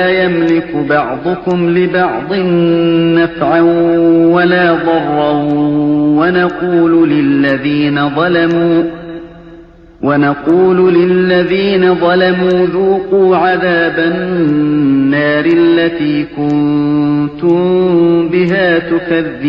يملك بعضكم لبعض نفعا ولا ضرا ونقول للذين ظلموا ذوقوا عذاب النار التي كنتم بها تكذبون